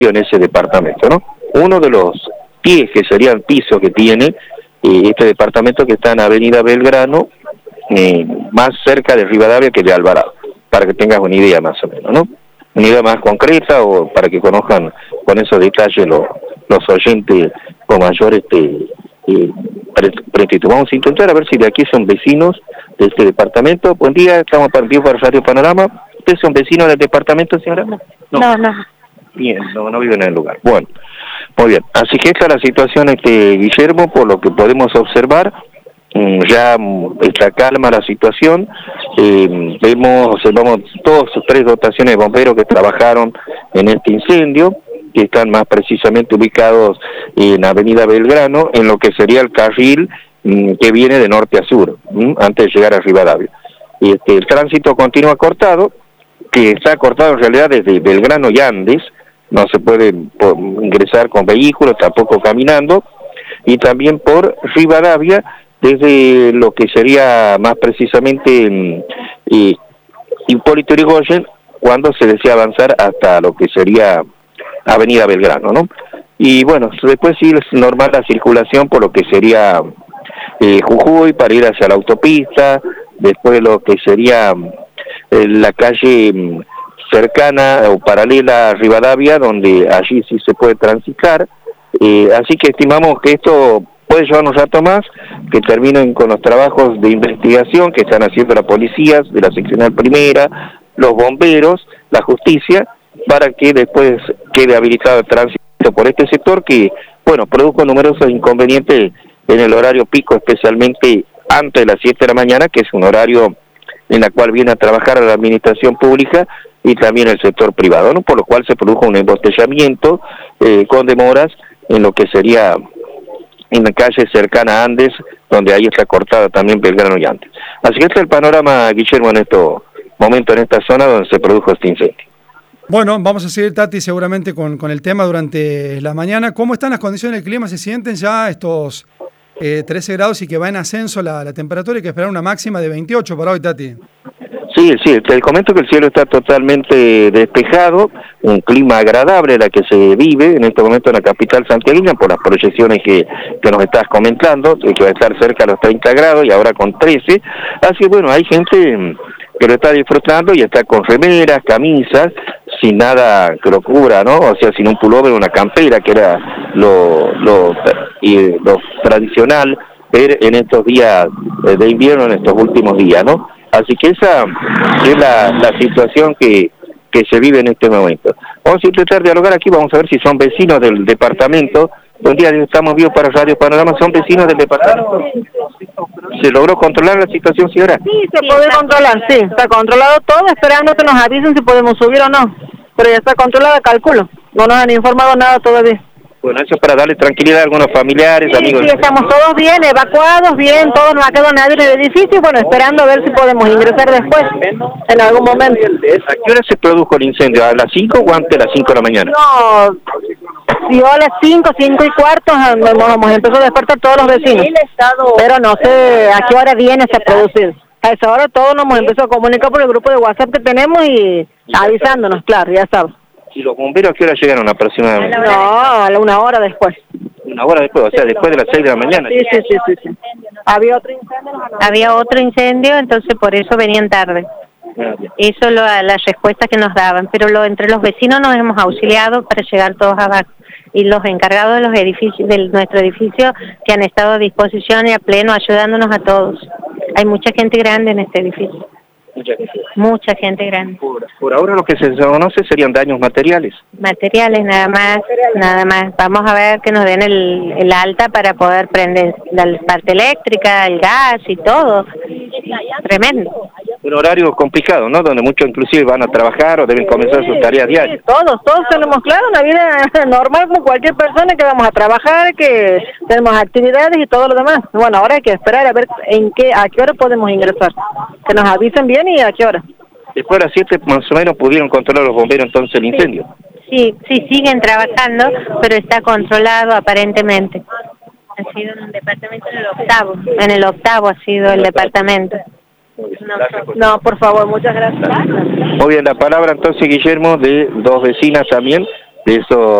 en ese departamento, ¿no? Uno de los pies, que sería el piso que tiene este departamento, que está en Avenida Belgrano, más cerca de Rivadavia que de Alvarado, para que tengas una idea más o menos, ¿no? Una idea más concreta, o para que conozcan con esos detalles los oyentes con mayor precisión. Vamos a intentar a ver si de aquí son vecinos de este departamento. Buen día, estamos para Radio Panorama. ¿Ustedes son vecinos del departamento, señora? No. Bien, no viven en el lugar. Bueno, muy bien. Así que esta es la situación, Guillermo, por lo que podemos observar. Ya está calma la situación. Observamos 2 o 3 dotaciones de bomberos que trabajaron en este incendio, que están más precisamente ubicados en Avenida Belgrano, en lo que sería el carril que viene de norte a sur, antes de llegar a Rivadavia. El tránsito continúa cortado, que está cortado en realidad desde Belgrano y Andes. No se puede ingresar con vehículos, tampoco caminando, y también por Rivadavia, desde lo que sería más precisamente Hipólito Yrigoyen, cuando se desea avanzar hasta lo que sería Avenida Belgrano, ¿no? Y bueno, después sí es normal la circulación por lo que sería Jujuy, para ir hacia la autopista, después lo que sería la calle cercana o paralela a Rivadavia, donde allí sí se puede transitar. Así que estimamos que esto puede llevar un rato más, que terminen con los trabajos de investigación que están haciendo las policías de la seccional primera, los bomberos, la justicia, para que después quede habilitado el tránsito por este sector que, bueno, produjo numerosos inconvenientes en el horario pico, especialmente antes de las 7 de la mañana, que es un horario en la cual viene a trabajar la administración pública y también el sector privado, ¿no? Por lo cual se produjo un embotellamiento con demoras en lo que sería en la calle cercana a Andes, donde ahí está cortada también Belgrano y Andes. Así que este es el panorama, Guillermo, en estos momentos, en esta zona donde se produjo este incendio. Bueno, vamos a seguir, Tati, seguramente con el tema durante la mañana. ¿Cómo están las condiciones del clima? ¿Se sienten ya estos 13 grados y que va en ascenso la temperatura? Hay que esperar una máxima de 28 para hoy, Tati. Sí, te comento que el cielo está totalmente despejado, un clima agradable la que se vive en este momento en la capital santiagueña, por las proyecciones que nos estás comentando, que va a estar cerca de los 30 grados y ahora con 13. Así que bueno, hay gente que lo está disfrutando y está con remeras, camisas, sin nada que lo cubra, ¿no? O sea, sin un pullover, una campera, que era lo tradicional ver en estos días de invierno, en estos últimos días, ¿no? Así que esa es la situación que se vive en este momento. Vamos a intentar dialogar aquí, vamos a ver si son vecinos del departamento. Buen día, estamos vivos para Radio Panorama, ¿son vecinos del departamento? ¿Se logró controlar la situación, señora? Sí, se puede controlar, sí, está controlado todo, esperando que nos avisen si podemos subir o no. Pero ya está controlada, calculo. No nos han informado nada todavía. Bueno, eso es para darle tranquilidad a algunos familiares, sí, amigos. Sí, estamos todos bien, evacuados, bien, todos, no ha quedado nadie en el edificio, bueno, esperando a ver si podemos ingresar después, en algún momento. ¿A qué hora se produjo el incendio? ¿A las 5 o antes de las 5 de la mañana? No, yo a las 5:05 hemos empezado a despertar todos los vecinos, pero no sé a qué hora viene a producir. A esa hora todos nos hemos empezado a comunicar por el grupo de WhatsApp que tenemos y avisándonos, claro, ya sabes. ¿Y los bomberos a qué hora llegaron aproximadamente? No, a una hora después. Una hora después, o sea, después de las 6 de la mañana. Sí. ¿Había otro incendio? Había otro incendio, entonces por eso venían tarde. Eso es las respuestas que nos daban, pero entre los vecinos nos hemos auxiliado para llegar todos abajo. Y los encargados de los edificios, de nuestro edificio, que han estado a disposición y a pleno ayudándonos a todos. Hay mucha gente grande en este edificio. Mucha gente grande. Por ahora lo que se conoce serían daños materiales. Materiales nada más. Vamos a ver que nos den el alta para poder prender la parte eléctrica, el gas y todo. Tremendo. Un horario complicado, ¿no? Donde muchos inclusive van a trabajar o deben comenzar sus tareas diarias. Todos tenemos, claro, una vida normal como cualquier persona, que vamos a trabajar, que tenemos actividades y todo lo demás. Bueno, ahora hay que esperar a ver a qué hora podemos ingresar. Que nos avisen bien y a qué hora. Después de las 7 más o menos pudieron controlar los bomberos entonces el incendio. Sí, siguen trabajando, pero está controlado aparentemente. Ha sido en un departamento en el octavo ha sido el departamento. No, por favor, muchas gracias. Muy bien, la palabra entonces, Guillermo, de 2 vecinas también de esos